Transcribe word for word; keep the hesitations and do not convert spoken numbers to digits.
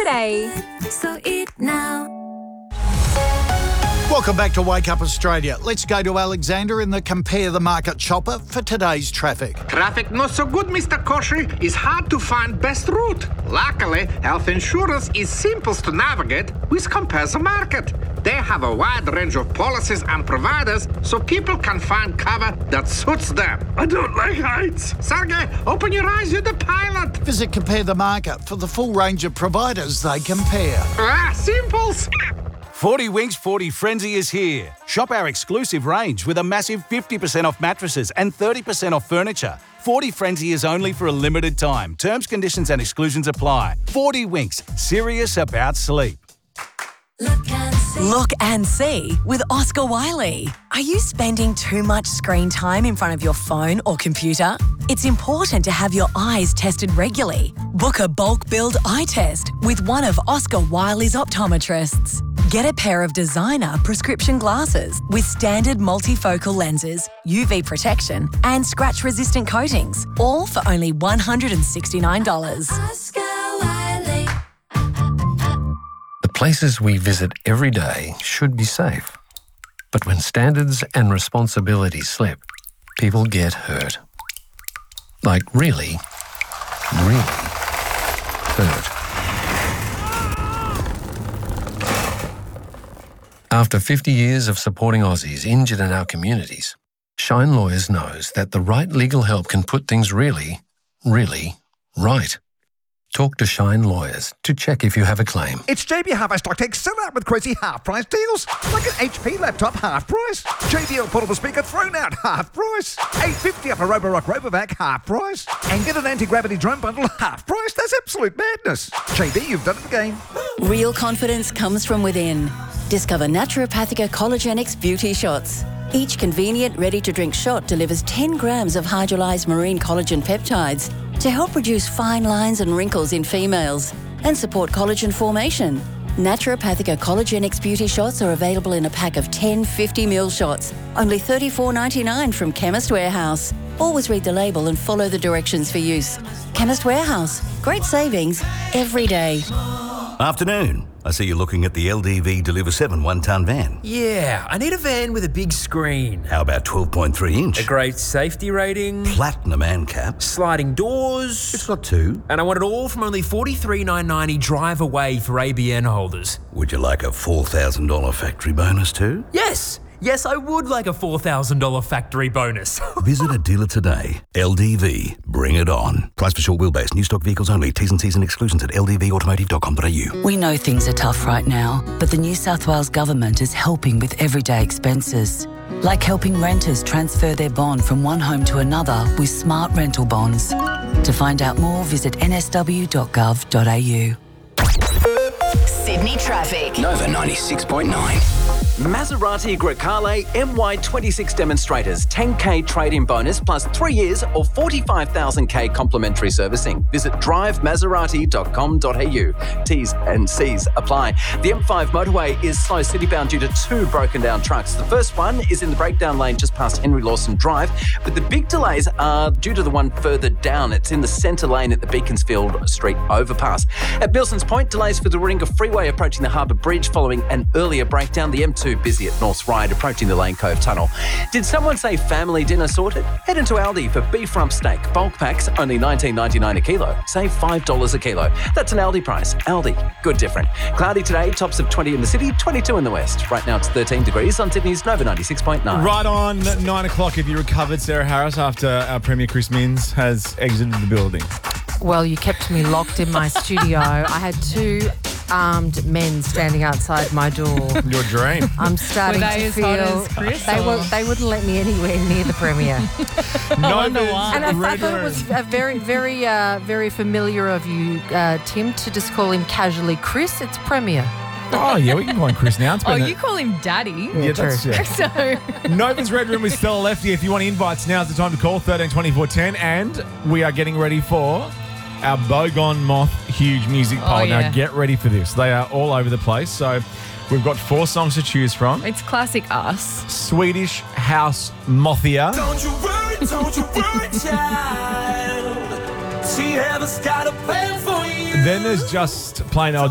today. So eat now. Welcome back to Wake Up Australia. Let's go to Alexander in the Compare the Market chopper for today's traffic. Traffic not so good, Mister Koshi. It's hard to find best route. Luckily, health insurance is simplest to navigate with Compare the Market. They have a wide range of policies and providers so people can find cover that suits them. I don't like heights. Sergey, open your eyes, you're the pilot. Visit Compare the Market for the full range of providers they compare. Ah, simples. forty Winks forty Frenzy is here. Shop our exclusive range with a massive fifty percent off mattresses and thirty percent off furniture. forty Frenzy is only for a limited time. Terms, conditions and exclusions apply. forty Winks, serious about sleep. Look and see. Look and see with Oscar Wiley. Are you spending too much screen time in front of your phone or computer? It's important to have your eyes tested regularly. Book a bulk billed eye test with one of Oscar Wiley's optometrists. Get a pair of designer prescription glasses with standard multifocal lenses, U V protection and scratch-resistant coatings, all for only one hundred sixty-nine dollars. Oscar Wiley. The places we visit every day should be safe. But when standards and responsibilities slip, people get hurt. Like really, really hurt. After fifty years of supporting Aussies injured in our communities, Shine Lawyers knows that the right legal help can put things really, really right. Talk to Shine Lawyers to check if you have a claim. It's J B Hi-Fi Stock Tech sell out with crazy half-price deals. Like an H P laptop, half price. J B L portable speaker thrown out, half price. eight fifty up a Roborock Robovac, half price. And get an anti-gravity drone bundle, half price. That's absolute madness. J B, you've done it again. Real confidence comes from within. Discover Naturopathica Collagenix Beauty Shots. Each convenient, ready-to-drink shot delivers ten grams of hydrolyzed marine collagen peptides to help reduce fine lines and wrinkles in females and support collagen formation. Naturopathica Collagenix Beauty Shots are available in a pack of ten fifty milliliter shots, only thirty-four ninety-nine from Chemist Warehouse. Always read the label and follow the directions for use. Chemist Warehouse. Great savings every day. Afternoon. I see you're looking at the L D V Deliver seven one-tonne van. Yeah, I need a van with a big screen. How about twelve point three inch? A great safety rating. Platinum ANCAP. Sliding doors. It's got two. And I want it all from only forty-three thousand nine hundred ninety drive away for A B N holders. Would you like a four thousand dollars factory bonus too? Yes! Yes, I would like a four thousand dollars factory bonus. Visit a dealer today. L D V. Bring it on. Price for short wheelbase. New stock vehicles only. T's and C's and exclusions at l d v automotive dot com dot a u. We know things are tough right now, but the New South Wales Government is helping with everyday expenses. Like helping renters transfer their bond from one home to another with smart rental bonds. To find out more, visit n s w dot gov dot a u. Sydney traffic. Nova ninety-six point nine. Maserati Grecale M Y twenty-six demonstrators, ten K trade-in bonus plus three years or forty-five thousand K complimentary servicing. Visit drive maserati dot com dot a u. T's and C's apply. The M five motorway is slow city-bound due to two broken-down trucks. The first one is in the breakdown lane just past Henry Lawson Drive, but the big delays are due to the one further down. It's in the centre lane at the Beaconsfield Street overpass. At Bilson's Point, delays for the Warringah Freeway approaching the Harbour Bridge following an earlier breakdown. The M two busy at North Ryde approaching the Lane Cove Tunnel. Did someone say family dinner sorted? Head into Aldi for beef rump steak. Bulk packs only nineteen ninety-nine a kilo. Save five dollars a kilo. That's an Aldi price. Aldi. Good different. Cloudy today, tops of twenty in the city, twenty-two in the west. Right now it's thirteen degrees on Sydney's Nova ninety-six point nine. Right on nine o'clock. Have you recovered, Sarah Harris, after our Premier Chris Minns has exited the building? Well, you kept me locked in my studio. I had two armed men standing outside my door. Your dream. I'm starting Were they to as feel hot as Chris, they or? were they wouldn't let me anywhere near the Premier. No, and I thought it was a very very uh, very familiar of you, uh, Tim, to just call him casually Chris. It's Premier. Oh, yeah, we can call him Chris now. It's Oh, been you a- call him Daddy. Yeah, that's yeah. So Nova's Red Room with Stella Lefty. If you want invites, now's the time to call thirteen twenty-four ten. And we are getting ready for our Bogon Moth huge music Oh, poll. yeah. Now, get ready for this. They are all over the place. So we've got four songs to choose from. it's classic us. Swedish House Mothia. Don't you worry, don't you worry, child. She has got a plan for you. Then there's just plain old